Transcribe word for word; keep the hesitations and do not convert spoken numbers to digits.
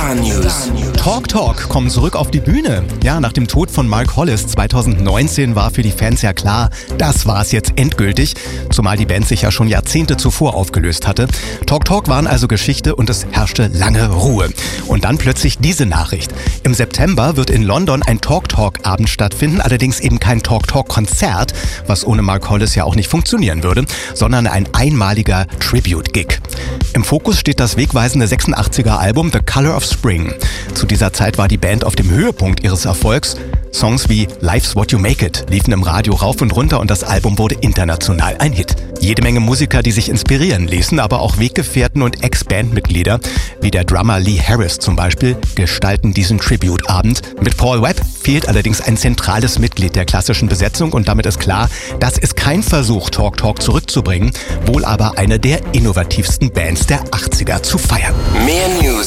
Star News. Talk Talk kommen zurück auf die Bühne. Ja, nach dem Tod von Mark Hollis zweitausendneunzehn war für die Fans ja klar, das war's jetzt endgültig, zumal die Band sich ja schon Jahrzehnte zuvor aufgelöst hatte. Talk Talk waren also Geschichte und es herrschte lange Ruhe. Und dann plötzlich diese Nachricht. Im September wird in London ein Talk Talk Abend stattfinden, allerdings eben kein Talk Talk Konzert, was ohne Mark Hollis ja auch nicht funktionieren würde, sondern ein einmaliger Tribute-Gig. Im Fokus steht das wegweisende sechsundachtziger Album The Color of Spring. Zu dieser Zeit war die Band auf dem Höhepunkt ihres Erfolgs. Songs wie Life's What You Make It liefen im Radio rauf und runter und das Album wurde international ein Hit. Jede Menge Musiker, die sich inspirieren ließen, aber auch Weggefährten und Ex-Bandmitglieder, wie der Drummer Lee Harris zum Beispiel, gestalten diesen Tribute-Abend. Mit Paul Webb fehlt allerdings ein zentrales Mitglied der klassischen Besetzung und damit ist klar, das ist kein Versuch, Talk Talk zurückzubringen, wohl aber eine der innovativsten Bands der achtziger zu feiern. Mehr News